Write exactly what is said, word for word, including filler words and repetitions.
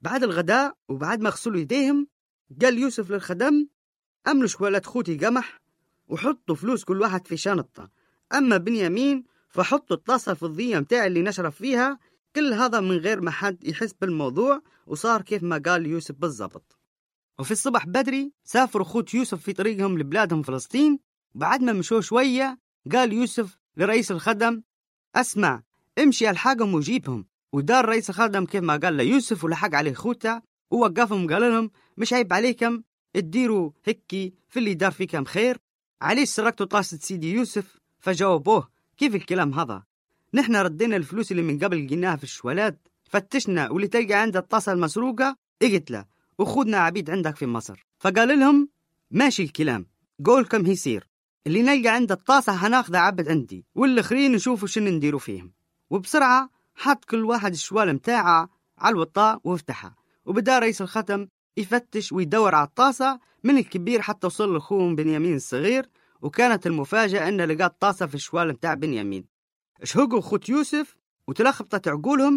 بعد الغداء وبعد ما غسلوا يديهم قال يوسف للخدم: أملوا شوالة خوتي قمح وحطوا فلوس كل واحد في شنطة، أما بنيامين فحطوا الطاسة الفضية متاع اللي نشرب فيها. كل هذا من غير ما حد يحس بالموضوع، وصار كيف ما قال يوسف بالضبط. وفي الصبح بدري سافروا خوت يوسف في طريقهم لبلادهم فلسطين. بعد ما مشوا شوية قال يوسف لرئيس الخدم: أسمع، امشي الحاقهم وجيبهم. ودار رئيس الخدم كيف ما قال ليوسف، ولحق عليه خوته ووقفهم وقال لهم: مش عيب عليكم تديروا هكي في اللي دار فيكم خير؟ عليه سرقتوا طاسة سيدي يوسف؟ فجاوبوه: كيف الكلام هذا؟ نحن ردينا الفلوس اللي من قبل لقيناها في الشوالات، فتشنا واللي تلقى عند الطاسة المسروقة اقتله وخذنا عبيد عندك في مصر. فقال لهم: ماشي الكلام، قولكم هيصير، اللي نلقى عند الطاسة هناخذ عبد عندي، والآخرين نشوفوا شنو نديروا فيهم. وبسرعة حط كل واحد الشوال متاعه على الوطاء وافتحها، وبدأ رئيس الختم يفتش ويدور على الطاسة من الكبير حتى وصل لأخوهم بنيامين الصغير. وكانت المفاجأة أن لقى الطاسة في الشوال متاع بنيامين. اشهقوا خوت يوسف وتلخبطت عقولهم